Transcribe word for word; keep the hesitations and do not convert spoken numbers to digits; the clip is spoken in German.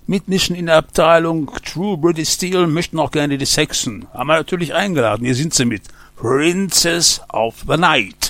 mitmischen in der Abteilung True British Steel, möchten auch gerne die Saxon. Haben wir natürlich eingeladen, hier sind sie mit Princess of the Night.